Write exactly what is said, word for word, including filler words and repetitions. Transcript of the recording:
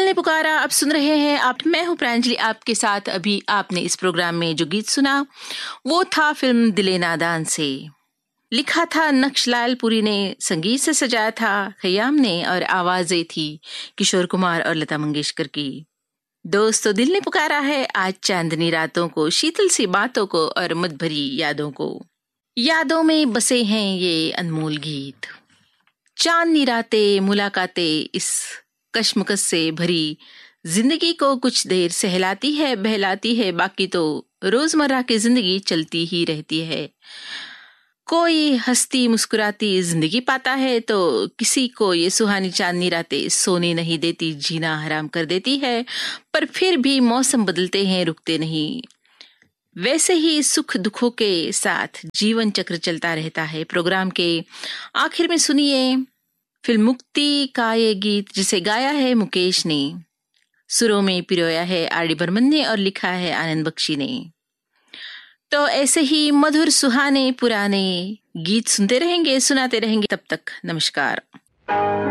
ने पुकारा अब सुन रहे हैं आप। मैं हूं प्रांजलि आपके साथ। अभी आपने इस प्रोग्राम में जो गीत सुना वो था फिल्म दिले नादान से। लिखा था नक्शलाल पुरी ने, संगीत से सजाया था खयाम ने और आवाजें थी किशोर कुमार और लता मंगेशकर की। दोस्तों, दिल ने पुकारा है आज चांदनी रातों को, शीतल सी बातों को और मत भरी यादों को। यादों में बसे हैं ये अनमोल गीत। चांदनी रातें, मुलाकातें इस कश्मकश से भरी जिंदगी को कुछ देर सहलाती है, बहलाती है, बाकी तो रोजमर्रा की जिंदगी चलती ही रहती है। कोई हंसती मुस्कुराती जिंदगी पाता है तो किसी को ये सुहानी चांदनी रातें सोने नहीं देती, जीना हराम कर देती है। पर फिर भी मौसम बदलते हैं, रुकते नहीं। वैसे ही सुख दुखों के साथ जीवन चक्र चलता रहता है। प्रोग्राम के आखिर में सुनिए फिल्म मुक्ति का ये गीत जिसे गाया है मुकेश ने, सुरों में पिरोया है आर डी बर्मन ने और लिखा है आनंद बख्शी ने। तो ऐसे ही मधुर सुहाने पुराने गीत सुनते रहेंगे, सुनाते रहेंगे। तब तक नमस्कार।